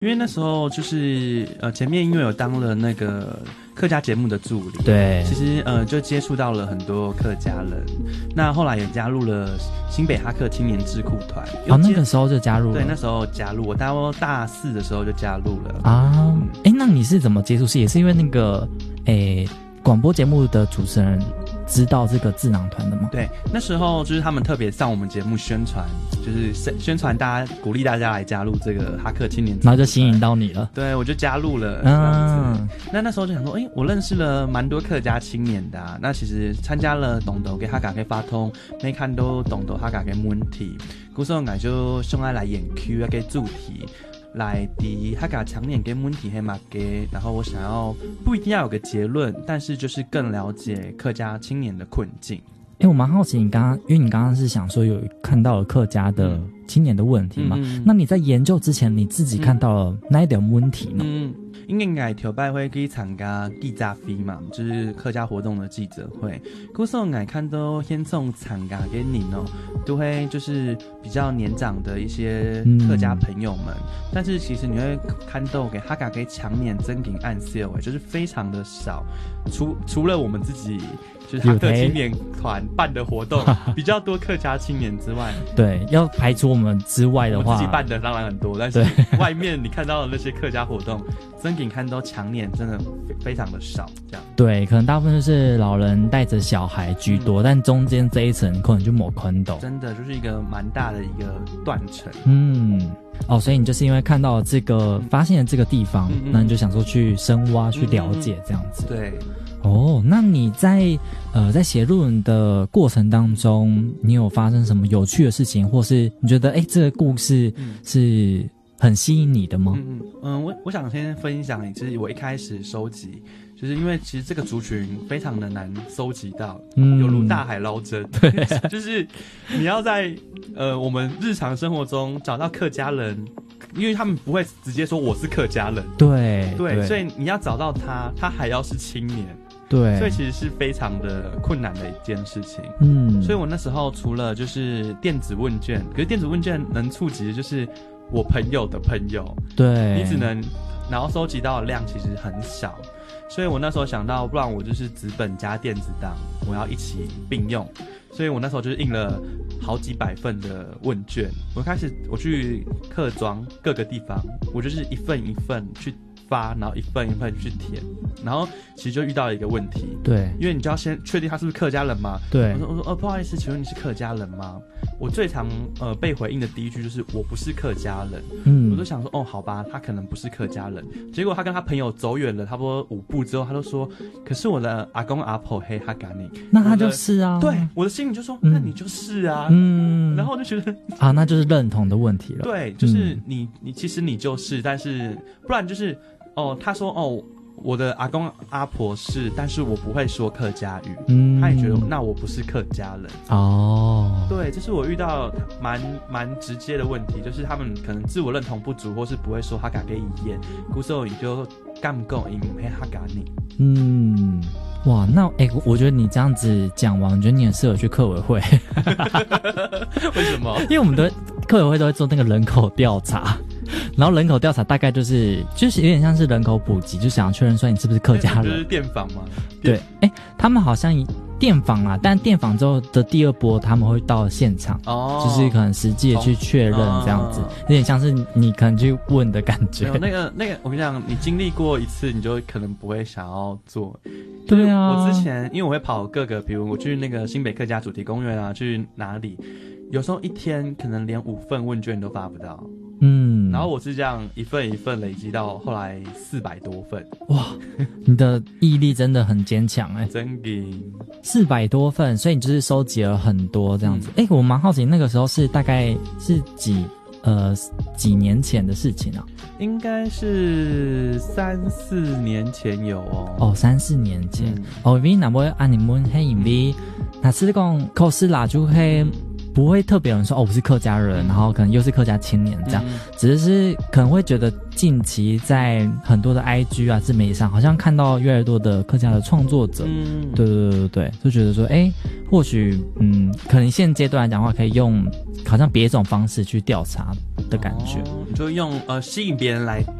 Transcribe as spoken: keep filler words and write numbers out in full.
因为那时候就是呃前面因为有当了那个客家节目的助理， 对， 其实呃就接触到了很多客家人，那后来也加入了新北哈客青年智库团。 哦，那个时候就加入了。 对，那时候加入，我大概大四的时候就加入了啊。哎、嗯，那你是怎么接触？是也是因为那个诶广播节目的主持人知道这个智囊团的吗？ 对，那时候就是他们特别上我们节目宣传，就是宣传大家，鼓励大家来加入这个哈客青年， 然后就吸引到你了。 对，我就加入了这样子。那那时候就想说，哎、欸，我认识了蛮多客家青年的啊。那其实参加了懂斗给哈嘎给发通，没看到懂斗哈嘎给问题，故时候我就上来来演 Q 啊给主题。来的哈嘎常年跟问题黑马给，然后我想要不一定要有个结论，但是就是更了解客家青年的困境。 哎、欸，我蛮好奇你刚刚，因为你刚刚是想说有看到了客家的青年的问题嘛？嗯、那你在研究之前，你自己看到了哪一点问题呢？ 嗯，应该条拜会去参加记者会嘛，就是客家活动的记者会。古时候我看到现从参加的人哦，都会就是比较年长的一些客家朋友们，嗯、但是其实你会看到给哈嘎给强年真景暗笑哎，就是非常的少，除除了我们自己。就是哈客青年团办的活动比较多客家青年之外， 对，要排除我们之外的话， 我自己办的当然很多，但是外面你看到的那些客家活动，真给看到强年真的非常的少，这样。 对，可能大部分就是老人带着小孩居多，嗯、但中间这一层可能就没看到， 真的就是一个蛮大的一个断层。 嗯。哦，所以你就是因为看到这个、嗯、发现了这个地方，那、嗯嗯、你就想说去深挖、嗯、去了解这样子。 对。 哦，那你在呃在写论文的过程当中，你有发生什么有趣的事情，或是你觉得哎这个故事是很吸引你的吗？ 嗯嗯嗯，我我想先分享，就是我一开始收集。就是因为其实这个族群非常的难收集到，嗯，有如大海捞针，对，就是你要在呃我们日常生活中找到客家人，因为他们不会直接说我是客家人， 对对, 对， 所以你要找到他，他还要是青年， 对， 所以其实是非常的困难的一件事情， 嗯， 所以我那时候除了就是电子问卷，可是电子问卷能触及的就是我朋友的朋友， 对， 你只能然后收集到的量其实很少。所以我那时候想到，不然我就是纸本加电子档，我要一起并用。所以我那时候就是印了好几百份的问卷。我开始我去客庄各个地方，我就是一份一份去发，然后一份一份去填。然后其实就遇到了一个问题， 对， 因为你就要先确定他是不是客家人嘛。 对， 我说我说呃不好意思，请问你是客家人吗？我最常呃被回应的第一句就是我不是客家人。嗯，我就想说哦好吧，他可能不是客家人。结果他跟他朋友走远了差不多五步之后，他就说，可是我的阿公阿婆黑哈嘎尼， 那他就是啊。 对，我的心里就说，嗯、那你就是啊。嗯，然后我就觉得啊，那就是认同的问题了。 对，就是你、嗯、你其实你就是，但是不然就是哦，他说哦。我的阿公阿婆是，但是我不会说客家语，嗯，他也觉得那我不是客家人哦。对，这是我遇到蛮蛮直接的问题，就是他们可能自我认同不足，或是不会说哈嘎给语言，古时候你就干不够，你唔配哈嘎你。 嗯，哇，那哎、欸，我觉得你这样子讲完，我觉得你很适合去客委会。 为什么？ 因为我们的客委会都会做那个人口调查。然后人口调查大概就是就是有点像是人口普及，就想要确认说你是不是客家人。 就是电访吗？ 对，哎，他们好像电访啦，但电访之后的第二波他们会到现场，哦，就是可能实际的去确认这样子，哦，有点像是你可能去问的感觉。 没有那个那个，我跟你讲，你经历过一次，你就可能不会想要做。 对啊， 我之前因为我会跑各个，比如我去那个新北客家主题公园啊，去哪里，有时候一天可能连五份问卷都发不到。嗯，然后我是这样一份一份累积到后来四百多份，哇， 你的毅力真的很坚强哎， 真的四百多份，所以你就是收集了很多这样子。哎，嗯，我蛮好奇那个时候是大概是几呃几年前的事情啊？ 应该是三四年前有哦。 哦，三四年前，嗯，哦，因为那么按你们迄因为，那是讲考试啦就迄。 不会特别有人说哦我是客家人，然后可能又是客家青年这样，嗯、只是可能会觉得近期在很多的 I G 啊自媒体上，好像看到越来越多的客家的创作者，嗯，对对对对对，就觉得说，哎，或许嗯，可能现阶段来讲的话，可以用好像别种方式去调查的感觉， 哦、你就用呃吸引别人来